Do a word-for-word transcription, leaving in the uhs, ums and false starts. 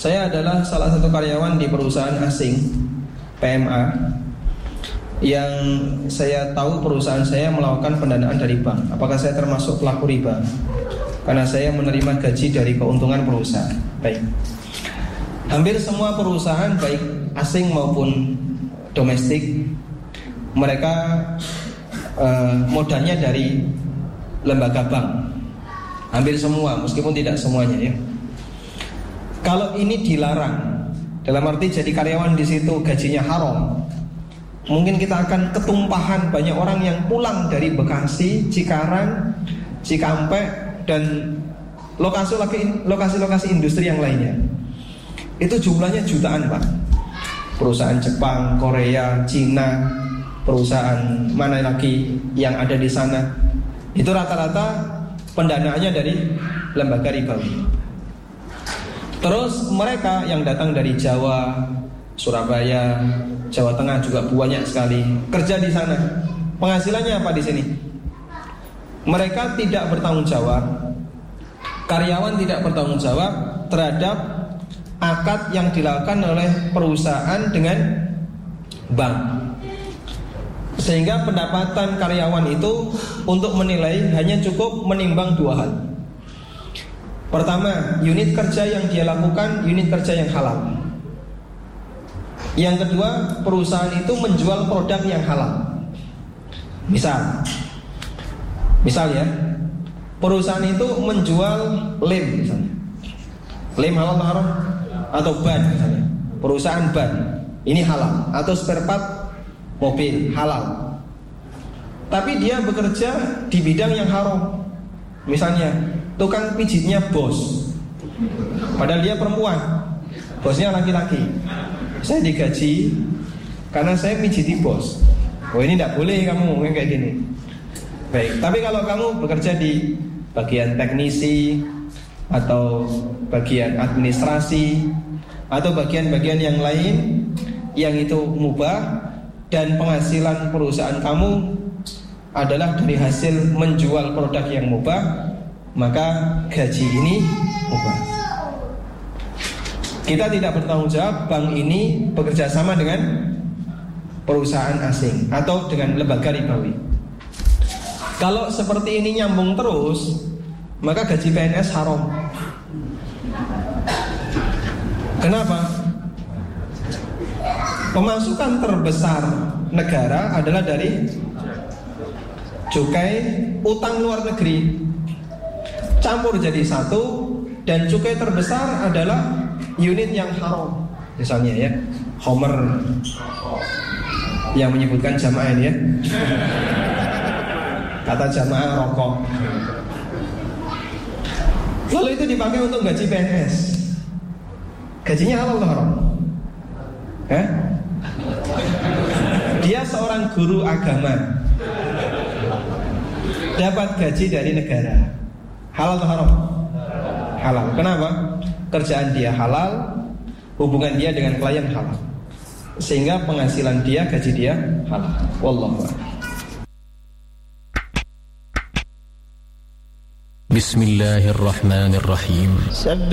Saya adalah salah satu karyawan di perusahaan asing P M A yang saya tahu perusahaan saya melakukan pendanaan dari bank. Apakah saya termasuk pelaku riba? Karena saya menerima gaji dari keuntungan perusahaan. Baik. Hampir semua perusahaan baik asing maupun domestik, mereka eh, modalnya dari lembaga bank. Hampir semua, meskipun tidak semuanya ya. Kalau ini dilarang, dalam arti jadi karyawan di situ gajinya haram, mungkin kita akan ketumpahan banyak orang yang pulang dari Bekasi, Cikarang, Cikampek, dan lokasi-lokasi industri yang lainnya. Itu jumlahnya jutaan, Pak. Perusahaan Jepang, Korea, Cina, perusahaan mana lagi yang ada di sana, itu rata-rata pendanaannya dari lembaga ribawi. Terus mereka yang datang dari Jawa, Surabaya, Jawa Tengah juga banyak sekali kerja di sana. Penghasilannya apa di sini? Mereka tidak bertanggung jawab, karyawan tidak bertanggung jawab terhadap akad yang dilakukan oleh perusahaan dengan bank. Sehingga pendapatan karyawan itu untuk menilai hanya cukup menimbang dua hal. Pertama, unit kerja yang dia lakukan unit kerja yang halal. Yang kedua, perusahaan itu menjual produk yang halal. Misal Misal ya, perusahaan itu menjual lem misalnya. Lem halal atau haram? Atau ban misalnya. Perusahaan ban, ini halal. Atau spare part mobil, halal. Tapi dia bekerja di bidang yang haram. Misalnya, tukang pijitnya bos, padahal dia perempuan, bosnya laki-laki. Saya digaji karena saya pijiti bos. Oh, ini tidak boleh kamu kayak gini. Baik, tapi kalau kamu bekerja di bagian teknisi atau bagian administrasi atau bagian-bagian yang lain yang itu mubah dan penghasilan perusahaan kamu adalah dari hasil menjual produk yang mubah, maka gaji ini mubah. Kita tidak bertanggung jawab, bank ini bekerja sama dengan perusahaan asing atau dengan lembaga ribawi. Kalau seperti ini nyambung terus, maka gaji P N S haram. Kenapa? Pemasukan terbesar negara adalah dari cukai utang luar negeri, campur jadi satu, dan cukai terbesar adalah unit yang haram. Misalnya ya, Homer yang menyebutkan jamaah ini ya, kata jamaah rokok. Lalu itu dipakai untuk gaji P N S. Gajinya halal atau haram? Eh? Dia seorang guru agama, dapat gaji dari negara. Halal atau haram? Halal. Kenapa? Kerjaan dia halal, hubungan dia dengan klien halal, sehingga penghasilan dia, gaji dia halal. Wallahu a'lam. Bismillahirrahmanirrahim.